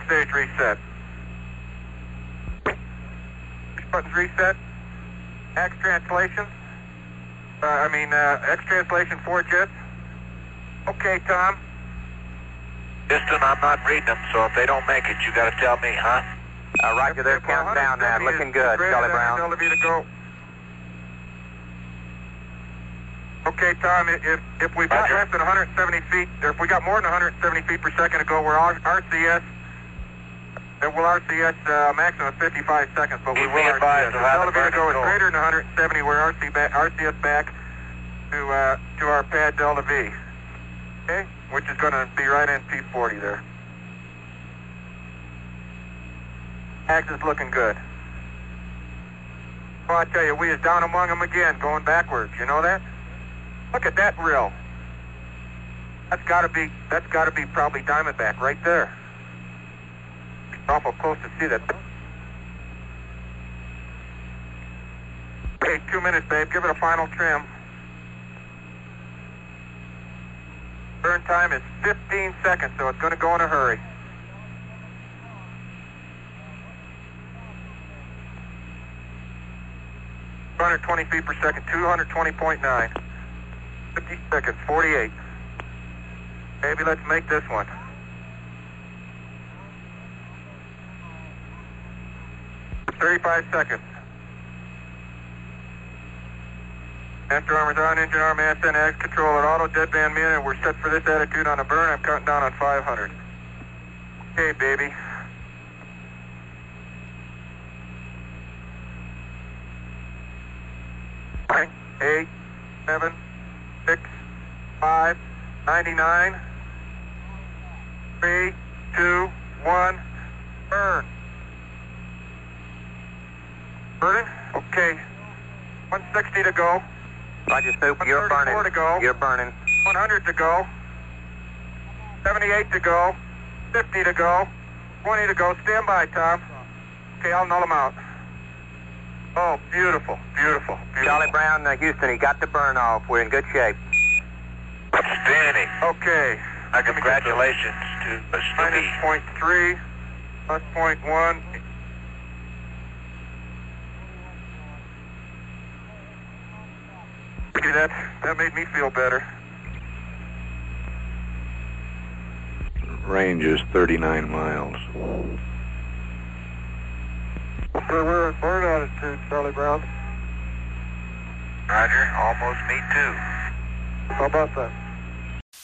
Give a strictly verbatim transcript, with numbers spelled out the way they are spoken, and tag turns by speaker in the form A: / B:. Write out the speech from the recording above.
A: stage reset. Buttons reset. X translation. Uh, I mean, uh, X translation four jets. Okay, Tom.
B: Houston, I'm not reading them, so if they don't make it, you got to tell me, huh?
C: Uh, Roger, they're counting down now. Looking good, Charlie Brown.
A: Delta V to go. Okay, Tom, if if we've got less than one hundred seventy feet, or if we got more than one hundred seventy feet per second to go, we're R C S. Then we'll R C S uh, maximum of fifty-five seconds, but we will R C S. If Delta V to go is greater than one hundred seventy, we're R C back, R C S back to uh, to our pad Delta V. Okay, which is going to be right in P forty there. Max is looking good. Well, I tell you, we is down among them again, going backwards. You know that? Look at that rill. That's got to be. That's got to be probably Diamondback right there. Awful close to see that. Okay, two minutes, babe. Give it a final trim. Burn time is fifteen seconds, so it's going to go in a hurry. two hundred twenty feet per second, two hundred twenty point nine. fifty seconds, forty-eight. Maybe let's make this one. thirty-five seconds. Master armor's on, engine arm, S N X, control at auto, deadband min, and we're set for this attitude on a burn. I'm counting down on five hundred. Okay, baby. Nine, eight, seven, six, five, ninety-nine, three, two, one, burn. Burning? Okay. one sixty to go.
C: Roger, Soup, you're burning.
A: To go.
C: You're burning.
A: one hundred to go. seventy-eight to go. fifty to go. twenty to go. Stand by, Tom. Okay, I'll null them out. Oh, beautiful, beautiful, beautiful.
C: Charlie Brown, uh, Houston, he got the burn off. We're in good shape.
B: Outstanding.
A: Okay.
B: Uh, congratulations to uh,
A: Minus
B: Snoopy.
A: point three, plus point one. Okay, that, that made me feel better.
D: Range is thirty-nine miles.
A: So we're at burn altitude, Charlie Brown.
B: Roger, almost me too.
A: How about that?